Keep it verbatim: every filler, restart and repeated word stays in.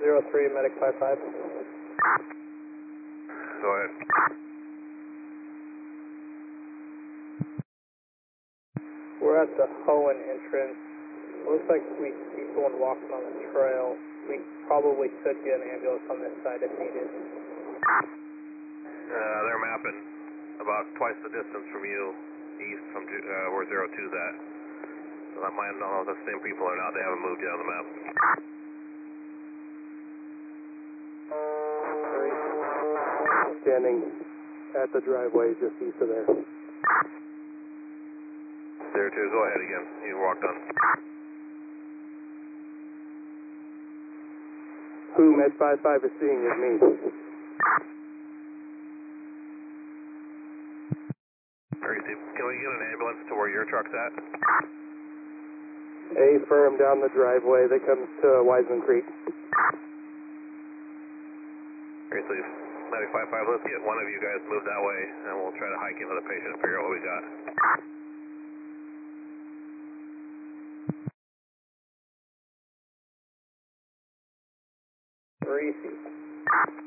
zero three, medic five five. Go ahead. We're at the Hohen entrance. Looks like we see someone walking on the trail. We probably could get an ambulance on this side if needed. Uh, they're mapping about twice the distance from you, east from uh, where zero two's at. So that might not know if the same people or not. They haven't moved yet on the map. Standing at the driveway just east of there. Zero two, go ahead again. You walked on. Who Med five five is seeing is me. Tracy, can we get an ambulance to where your truck's at? A firm down the driveway that comes to Wiseman Creek. Tracy, medic five five, let's get one of you guys moved that way, and we'll try to hike into the patient and figure out what we got. Reese.